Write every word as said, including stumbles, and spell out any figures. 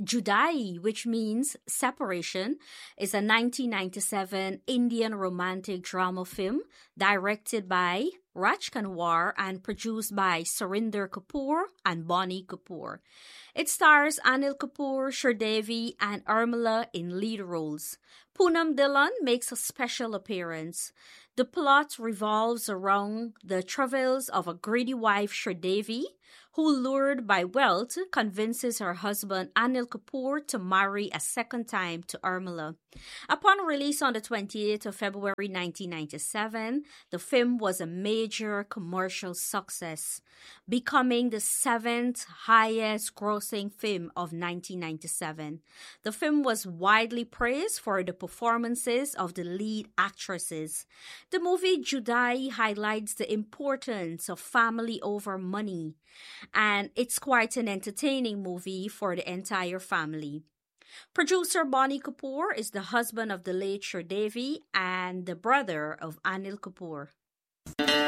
Judai, which means separation, is a nineteen ninety-seven Indian romantic drama film directed by Raj Kanwar and produced by Surinder Kapoor and Bonnie Kapoor. It stars Anil Kapoor, Sridevi, and Urmila in lead roles. Poonam Dhillon makes a special appearance. The plot revolves around the travails of a greedy wife, Sridevi, who, lured by wealth, convinces her husband Anil Kapoor to marry a second time to Urmila. Upon release on the twenty-eighth of February nineteen ninety-seven, the film was a major commercial success, becoming the seventh highest grossing film of nineteen ninety-seven. The film was widely praised for the performances of the lead actresses. The movie Judai highlights the importance of family over money, and it's quite an entertaining movie for the entire family. Producer Bonnie Kapoor is the husband of the late Sridevi and the brother of Anil Kapoor.